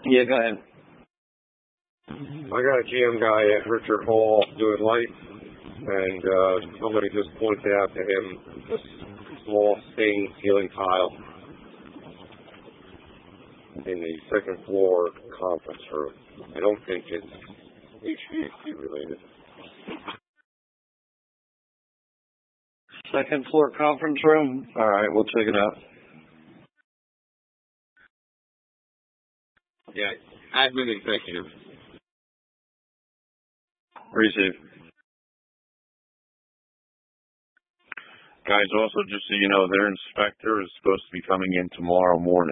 Yeah, go ahead. I got a GM guy at Richard Hall doing lights, and somebody just pointed out to him this small stained ceiling tile in the second floor conference room. I don't think it's HVAC related. Second floor conference room? All right, we'll check it out. Yeah, admin executive. Receive. Guys, also just so you know, their inspector is supposed to be coming in tomorrow morning.